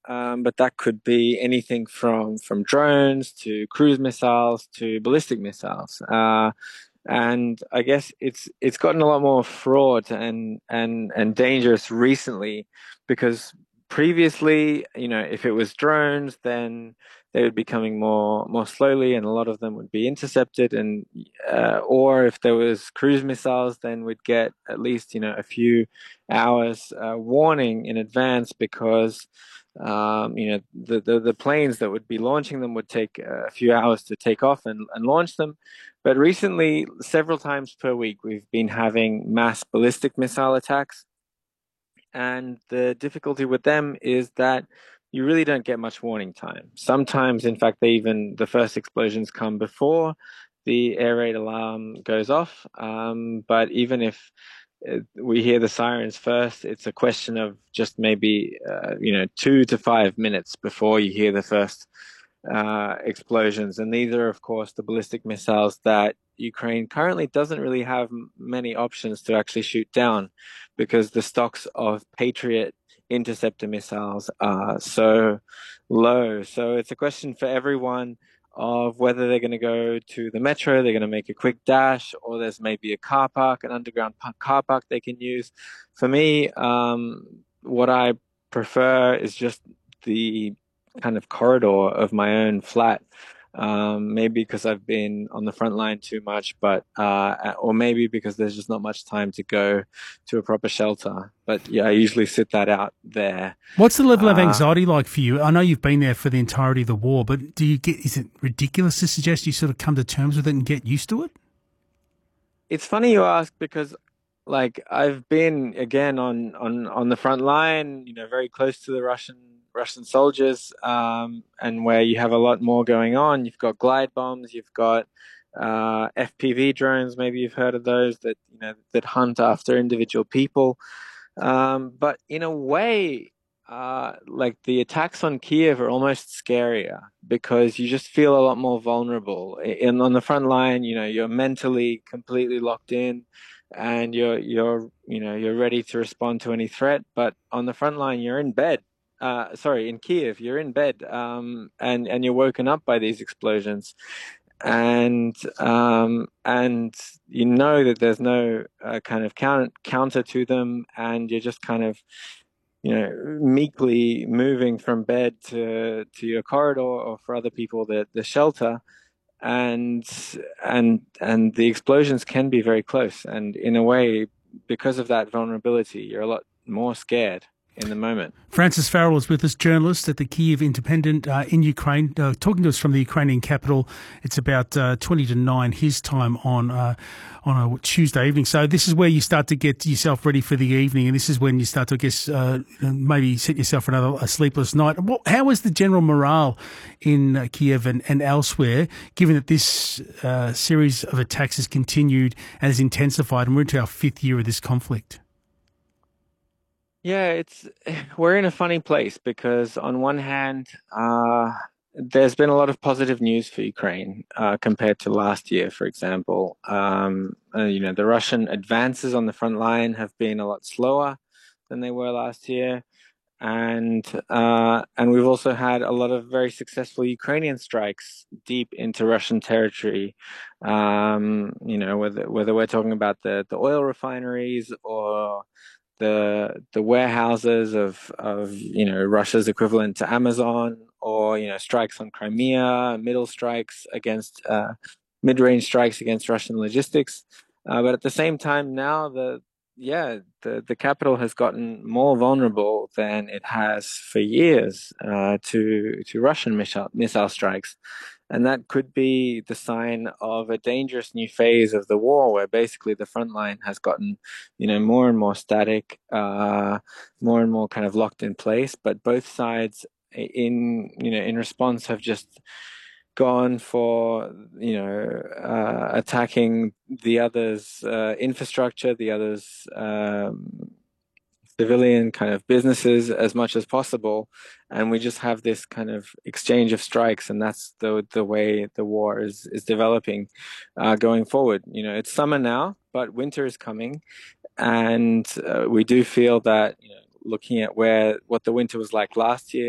but that could be anything from drones to cruise missiles to ballistic missiles. And I guess it's gotten a lot more fraught and dangerous recently because previously, if it was drones, then they would be coming more slowly, and a lot of them would be intercepted. And or if there was cruise missiles, then we'd get at least a few hours warning in advance because the planes that would be launching them would take a few hours to take off and launch them. But recently, several times per week, we've been having mass ballistic missile attacks. And the difficulty with them is that you really don't get much warning time. Sometimes, in fact, the first explosions come before the air raid alarm goes off. But even if we hear the sirens first, it's a question of just maybe 2 to 5 minutes before you hear the first explosions. And these are, of course, the ballistic missiles that Ukraine currently doesn't really have many options to actually shoot down because the stocks of Patriot interceptor missiles are so low. So it's a question for everyone of whether they're going to go to the metro, they're going to make a quick dash, or there's maybe a car park, an underground car park they can use. For me, what I prefer is just the kind of corridor of my own flat. Maybe because I've been on the front line too much, but or maybe because there's just not much time to go to a proper shelter. But yeah, I usually sit that out there. What's the level of Uh, anxiety like for you? I know you've been there for the entirety of the war, but is it ridiculous to suggest you sort of come to terms with it and get used to it? it's funny you ask because like I've been again on the front line, very close to the Russian soldiers, and where you have a lot more going on. You've got glide bombs, you've got FPV drones. Maybe you've heard of those that that hunt after individual people. But in a way, like the attacks on Kiev are almost scarier because you just feel a lot more vulnerable. On the front line, you're mentally completely locked in, and you're ready to respond to any threat. But on the front line, you're in bed. Sorry, in Kiev, you're in bed, and you're woken up by these explosions, and you know that there's no kind of counter to them, and you're just kind of meekly moving from bed to your corridor, or for other people the shelter, and and the explosions can be very close, and in a way, because of that vulnerability, you're a lot more scared in the moment. Francis Farrell is with us, journalist at the Kyiv Independent in Ukraine, talking to us from the Ukrainian capital. It's about 20 to 9 his time on a Tuesday evening. So this is where you start to get yourself ready for the evening, and this is when you start to, I guess, maybe set yourself for a sleepless night. How is the general morale in Kiev and elsewhere, given that this series of attacks has continued and has intensified, and we're into our fifth year of this conflict? Yeah, we're in a funny place because on one hand, there's been a lot of positive news for Ukraine compared to last year, for example. The Russian advances on the front line have been a lot slower than they were last year, and we've also had a lot of very successful Ukrainian strikes deep into Russian territory. Whether we're talking about the oil refineries or the warehouses of Russia's equivalent to Amazon, or strikes on Crimea, mid-range strikes against Russian logistics. But at the same time, now the capital has gotten more vulnerable than it has for years to Russian missile strikes. And that could be the sign of a dangerous new phase of the war, where basically the front line has gotten, more and more static, more and more kind of locked in place. But both sides, in response, have just gone for, attacking the other's infrastructure, the other's civilian kind of businesses as much as possible, and we just have this kind of exchange of strikes, and that's the way the war is developing going forward. It's summer now, but winter is coming, and we do feel that looking at what the winter was like last year.